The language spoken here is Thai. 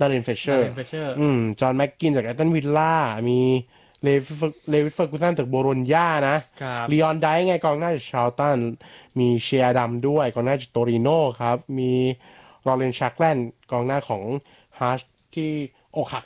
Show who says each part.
Speaker 1: าเรนเฟเชอร์จอห์นแม็กกินจากแอตตันวิลล่ามีเลวิสเฟอร์กูสันจากโบโลญญานะลีออนไดไงกองหน้าจากชาร์ลตันมีเชียร์ดัมด้วยกองหน้าจากโตริโน่ครับมีลอเรนชักแลนด์กองหน้าของฮาร์ชที่อกหัก